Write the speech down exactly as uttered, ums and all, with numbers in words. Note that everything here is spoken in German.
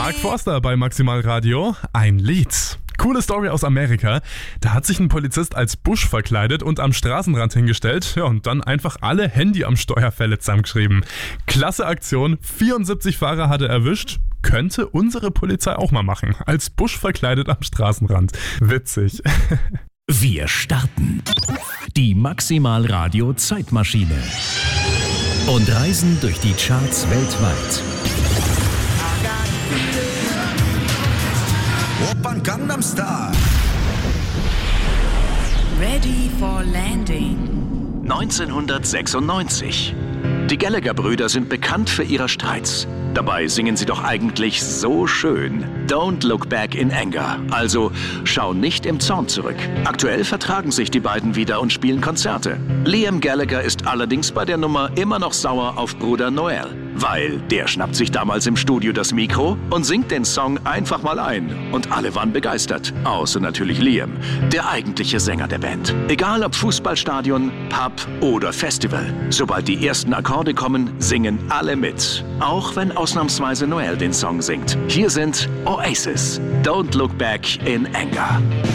Mark Forster bei Maximal Radio. Ein Lied. Coole Story aus Amerika. Da hat sich ein Polizist als Busch verkleidet und am Straßenrand hingestellt. Ja, und dann einfach alle Handy am Steuerfälle zusammengeschrieben. Klasse Aktion. vierundsiebzig Fahrer hat er erwischt. Könnte unsere Polizei auch mal machen. Als Busch verkleidet am Straßenrand. Witzig. Wir starten die Maximal Radio Zeitmaschine und reisen durch die Charts weltweit. Opern Gangnam Style. Ready for landing. neunzehnhundertsechsundneunzig. Die Gallagher-Brüder sind bekannt für ihre Streits. Dabei singen sie doch eigentlich so schön. Don't look back in anger. Also, schau nicht im Zorn zurück. Aktuell vertragen sich die beiden wieder und spielen Konzerte. Liam Gallagher ist allerdings bei der Nummer immer noch sauer auf Bruder Noel. Weil der schnappt sich damals im Studio das Mikro und singt den Song einfach mal ein. Und alle waren begeistert. Außer natürlich Liam, der eigentliche Sänger der Band. Egal ob Fußballstadion, Pub oder Festival. Sobald die ersten Akkorde kommen, singen alle mit. Auch wenn ausnahmsweise Noel den Song singt. Hier sind Oasis. Don't look back in anger.